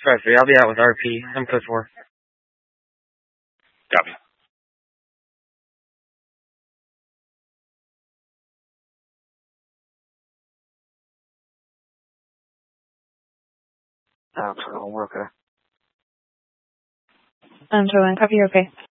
Trust me, I'll be out with RP. I'm code 4. Copy. We're okay. I'm showing. Copy, okay.